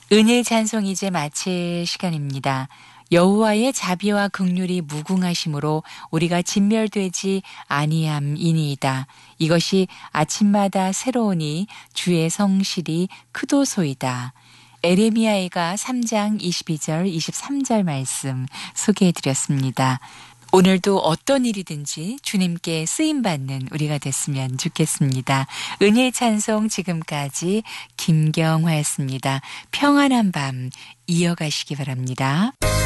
은혜 찬송 이제 마칠 시간입니다. 여호와의 자비와 긍휼이 무궁하심으로 우리가 진멸되지 아니함이니이다. 이것이 아침마다 새로우니 주의 성실이 크도소이다. 에레미야가 3장 22절 23절 말씀 소개해드렸습니다. 오늘도 어떤 일이든지 주님께 쓰임받는 우리가 됐으면 좋겠습니다. 은혜의 찬송 지금까지 김경화였습니다. 평안한 밤 이어가시기 바랍니다.